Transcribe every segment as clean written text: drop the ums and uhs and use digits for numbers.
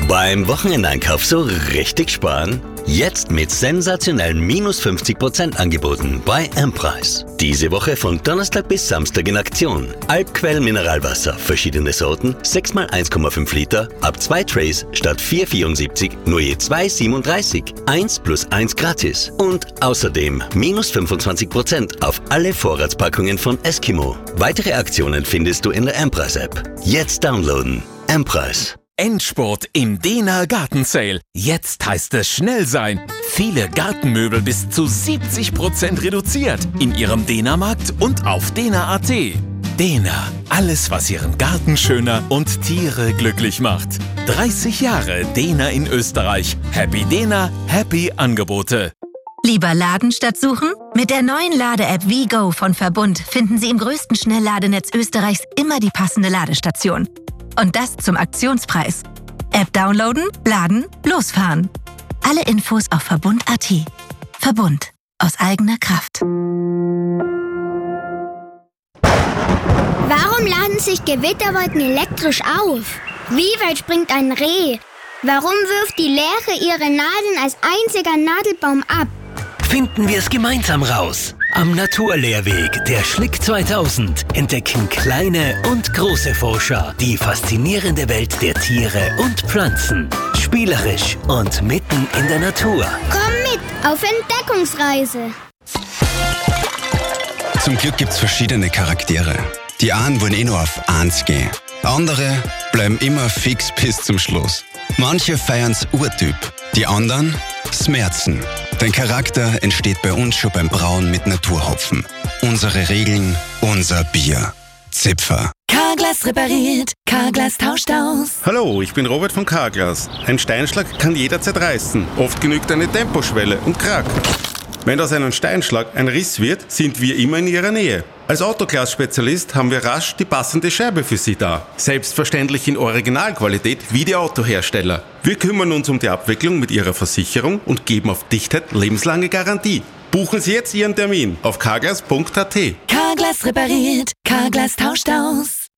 Beim Wochenendeinkauf so richtig sparen? Jetzt mit sensationellen minus 50% Angeboten bei M-Preis. Diese Woche von Donnerstag bis Samstag in Aktion. Alpquell Mineralwasser, verschiedene Sorten, 6x1,5 Liter, ab 2 Trays statt 4,74, nur je 2,37. 1 plus 1 gratis. Und außerdem minus 25% auf alle Vorratspackungen von Eskimo. Weitere Aktionen findest du in der M-Preis-App. Jetzt downloaden. M-Preis. Endspurt im Dena Garten Sale. Jetzt heißt es schnell sein. Viele Gartenmöbel bis zu 70% reduziert in Ihrem Dena-Markt und auf dena.at. Dena, alles was Ihren Garten schöner und Tiere glücklich macht. 30 Jahre Dena in Österreich. Happy Dena, happy Angebote. Lieber laden statt suchen? Mit der neuen Lade-App WeGo von Verbund finden Sie im größten Schnellladenetz Österreichs immer die passende Ladestation. Und das zum Aktionspreis. App downloaden, laden, losfahren. Alle Infos auf Verbund.at. Verbund. Aus eigener Kraft. Warum laden sich Gewitterwolken elektrisch auf? Wie weit springt ein Reh? Warum wirft die Lerche ihre Nadeln als einziger Nadelbaum ab? Finden wir es gemeinsam raus. Am Naturlehrweg der Schlick 2000 entdecken kleine und große Forscher die faszinierende Welt der Tiere und Pflanzen. Spielerisch und mitten in der Natur. Komm mit auf Entdeckungsreise. Zum Glück gibt's verschiedene Charaktere. Die einen wollen nur auf 1 gehen. Andere bleiben immer fix bis zum Schluss. Manche feiern's Urtyp, die anderen Smerzen. Dein Charakter entsteht bei uns schon beim Brauen mit Naturhopfen. Unsere Regeln, unser Bier. Zipfer. Carglass repariert, Carglass tauscht aus. Hallo, ich bin Robert von Carglass. Ein Steinschlag kann jederzeit reißen. Oft genügt eine Temposchwelle und krack. Wenn aus einem Steinschlag ein Riss wird, sind wir immer in Ihrer Nähe. Als Autoglas-Spezialist haben wir rasch die passende Scheibe für Sie da. Selbstverständlich in Originalqualität wie die Autohersteller. Wir kümmern uns um die Abwicklung mit Ihrer Versicherung und geben auf Dichtheit lebenslange Garantie. Buchen Sie jetzt Ihren Termin auf carglass.at. Carglass repariert, Carglass tauscht aus.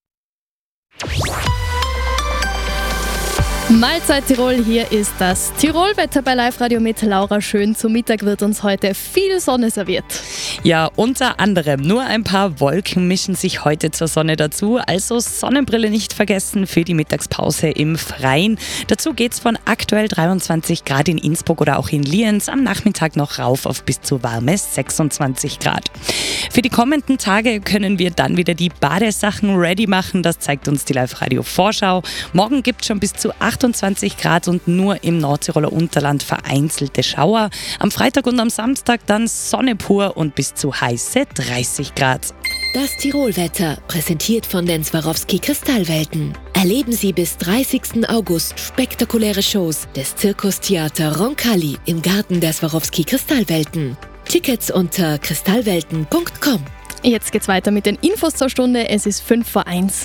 Mahlzeit Tirol, hier ist das Tirolwetter bei Live Radio mit Laura Schön. Zum Mittag wird uns heute viel Sonne serviert. Ja, unter anderem nur ein paar Wolken mischen sich heute zur Sonne dazu, also Sonnenbrille nicht vergessen für die Mittagspause im Freien. Dazu geht's von aktuell 23 Grad in Innsbruck oder auch in Lienz, am Nachmittag noch rauf auf bis zu warme 26 Grad. Für die kommenden Tage können wir dann wieder die Badesachen ready machen, das zeigt uns die Live Radio Vorschau. Morgen gibt's schon bis zu 28 Grad und nur im Nordtiroler Unterland vereinzelte Schauer. Am Freitag und am Samstag dann Sonne pur und bis zu heiße 30 Grad. Das Tirolwetter, präsentiert von den Swarovski Kristallwelten. Erleben Sie bis 30. August spektakuläre Shows des Zirkustheater Roncalli im Garten der Swarovski Kristallwelten. Tickets unter kristallwelten.com. Jetzt geht's weiter mit den Infos zur Stunde. Es ist 5:05.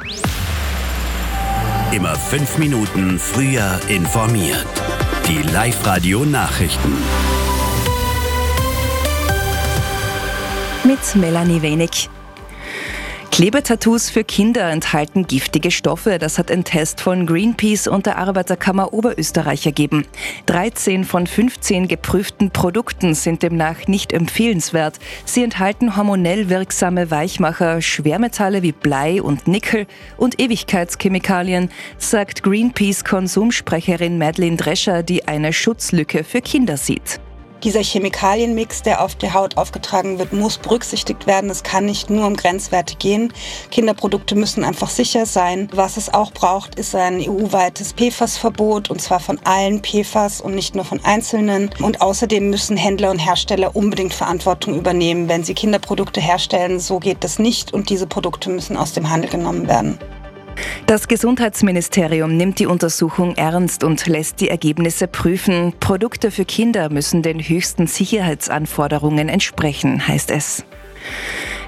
Immer 5 Minuten früher informiert. Die Live-Radio-Nachrichten. Mit Melanie Wenig. Klebetattoos für Kinder enthalten giftige Stoffe. Das hat ein Test von Greenpeace und der Arbeiterkammer Oberösterreich ergeben. 13 von 15 geprüften Produkten sind demnach nicht empfehlenswert. Sie enthalten hormonell wirksame Weichmacher, Schwermetalle wie Blei und Nickel und Ewigkeitschemikalien, sagt Greenpeace-Konsumsprecherin Madeleine Drescher, die eine Schutzlücke für Kinder sieht. Dieser Chemikalienmix, der auf die Haut aufgetragen wird, muss berücksichtigt werden. Es kann nicht nur um Grenzwerte gehen. Kinderprodukte müssen einfach sicher sein. Was es auch braucht, ist ein EU-weites PFAS-Verbot, und zwar von allen PFAS und nicht nur von einzelnen. Und außerdem müssen Händler und Hersteller unbedingt Verantwortung übernehmen. Wenn sie Kinderprodukte herstellen, so geht das nicht, und diese Produkte müssen aus dem Handel genommen werden. Das Gesundheitsministerium nimmt die Untersuchung ernst und lässt die Ergebnisse prüfen. Produkte für Kinder müssen den höchsten Sicherheitsanforderungen entsprechen, heißt es.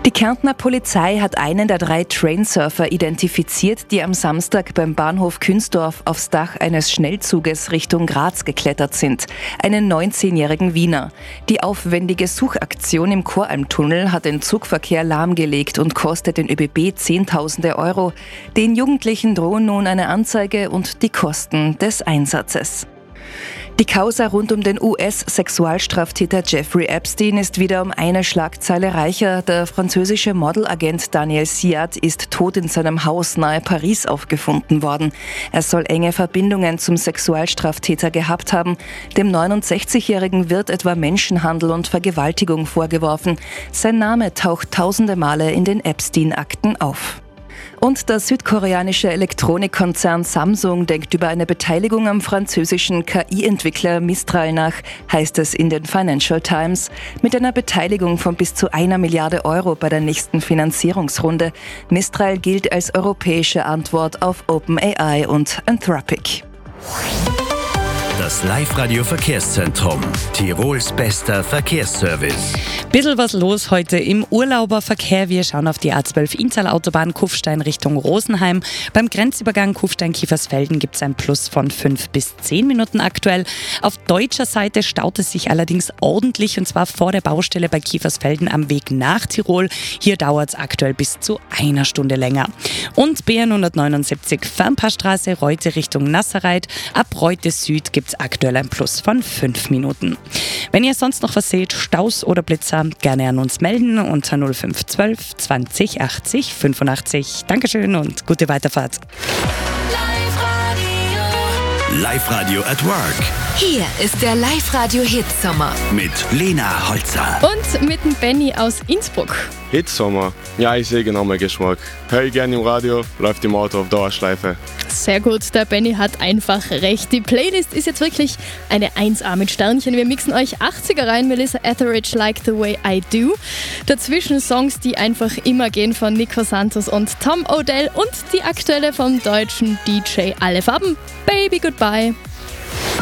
Die Kärntner Polizei hat einen der 3 Trainsurfer identifiziert, die am Samstag beim Bahnhof Künzdorf aufs Dach eines Schnellzuges Richtung Graz geklettert sind. Einen 19-jährigen Wiener. Die aufwendige Suchaktion im Koralmtunnel hat den Zugverkehr lahmgelegt und kostet den ÖBB Zehntausende Euro. Den Jugendlichen drohen nun eine Anzeige und die Kosten des Einsatzes. Die Causa rund um den US-Sexualstraftäter Jeffrey Epstein ist wieder um eine Schlagzeile reicher. Der französische Modelagent Daniel Siad ist tot in seinem Haus nahe Paris aufgefunden worden. Er soll enge Verbindungen zum Sexualstraftäter gehabt haben. Dem 69-Jährigen wird etwa Menschenhandel und Vergewaltigung vorgeworfen. Sein Name taucht tausende Male in den Epstein-Akten auf. Und der südkoreanische Elektronikkonzern Samsung denkt über eine Beteiligung am französischen KI-Entwickler Mistral nach, heißt es in den Financial Times. Mit einer Beteiligung von bis zu 1 Milliarde Euro bei der nächsten Finanzierungsrunde. Mistral gilt als europäische Antwort auf OpenAI und Anthropic. Das Live-Radio-Verkehrszentrum. Tirols bester Verkehrsservice. Bisschen was los heute im Urlauberverkehr. Wir schauen auf die A12 Inntal-Autobahn Kufstein Richtung Rosenheim. Beim Grenzübergang Kufstein-Kiefersfelden gibt es ein Plus von 5 bis 10 Minuten aktuell. Auf deutscher Seite staut es sich allerdings ordentlich, und zwar vor der Baustelle bei Kiefersfelden am Weg nach Tirol. Hier dauert es aktuell bis zu 1 Stunde länger. Und BN 179 Fernpassstraße Reute Richtung Nasserreit. Ab Reute Süd gibt es aktuell ein Plus von 5 Minuten. Wenn ihr sonst noch was seht, Staus oder Blitzer, gerne an uns melden unter 0512 20 80 85. Dankeschön und gute Weiterfahrt. Live-Radio at Work. Hier ist der Live-Radio-Hitsommer. Mit Lena Holzer. Und mit dem Benny aus Innsbruck. Hitsommer. Ja, ich sehe genau meinen Geschmack. Hör ich gerne im Radio, läuft im Auto auf Dauerschleife. Sehr gut, der Benny hat einfach recht. Die Playlist ist jetzt wirklich eine 1A mit Sternchen. Wir mixen euch 80er rein, Melissa Etheridge, Like the Way I Do. Dazwischen Songs, die einfach immer gehen, von Nico Santos und Tom Odell, und die aktuelle vom deutschen DJ Alle Farben, Baby Goodbye.